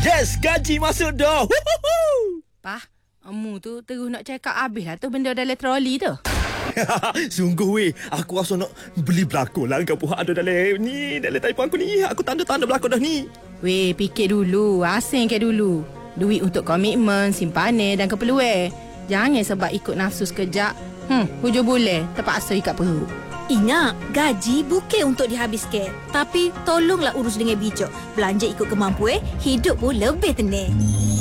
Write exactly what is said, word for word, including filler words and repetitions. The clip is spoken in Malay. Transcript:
Yes, gaji masuk dah. Pah, kamu tu terus nak cakap habis lah tu benda dalam troli tu. Sungguh weh, aku rasa nak beli belakang lah kau ada dalam ni, dalam telefon aku ni. Aku tanda-tanda belakang dah ni. Weh, fikir dulu, asing ke dulu. Duit untuk komitmen, simpanan dan keperluan. Jangan sebab ikut nafsu sekejap. Hmm, hujung bulan terpaksa ikat perut. Ingat, gaji bukan untuk dihabiskan. Tapi tolonglah urus dengan bijak. Belanja ikut kemampuan, hidup pun lebih tenang.